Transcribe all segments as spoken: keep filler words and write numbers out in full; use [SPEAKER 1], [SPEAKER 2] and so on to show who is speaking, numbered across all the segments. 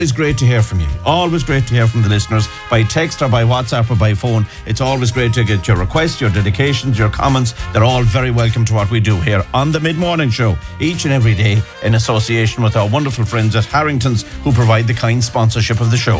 [SPEAKER 1] It's great to hear from you. Always great to hear from the listeners by text or by WhatsApp or by phone. It's always great to get your requests, your dedications, your comments. They're all very welcome to what we do here on the Mid-Morning Show each and every day in association with our wonderful friends at Harrington's who provide the kind sponsorship of the show.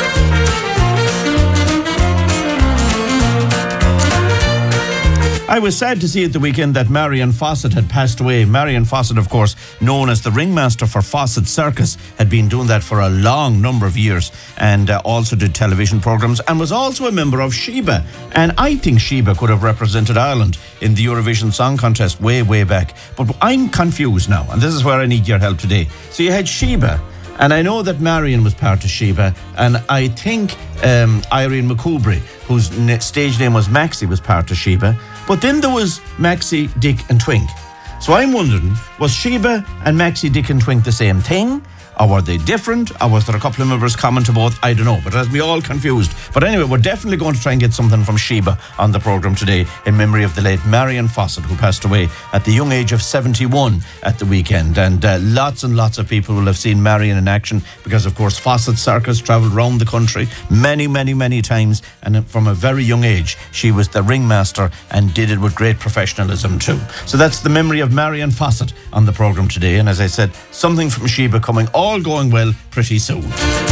[SPEAKER 1] I was sad to see at the weekend that Marion Fawcett had passed away. Marion Fawcett, of course, known as the ringmaster for Fawcett Circus, had been doing that for a long number of years and uh, also did television programmes and was also a member of Sheba. And I think Sheba could have represented Ireland in the Eurovision Song Contest way, way back. But I'm confused now, and this is where I need your help today. So you had Sheba, and I know that Marion was part of Sheba, and I think um, Irene McCoubry, whose stage name was Maxi, was part of Sheba. But then there was Maxi, Dick and Twink. So I'm wondering, was Sheba and Maxi, Dick and Twink the same thing? Or were they different? Or was there a couple of members common to both? I don't know, but it has me all confused. But anyway, we're definitely going to try and get something from Sheba on the programme today in memory of the late Marion Fawcett, who passed away at the young age of seventy-one at the weekend. And uh, lots and lots of people will have seen Marion in action because, of course, Fawcett Circus travelled around the country many, many, many times. And from a very young age, she was the ringmaster and did it with great professionalism too. So that's the memory of Marion Fawcett on the programme today. And as I said, something from Sheba coming all going well pretty soon.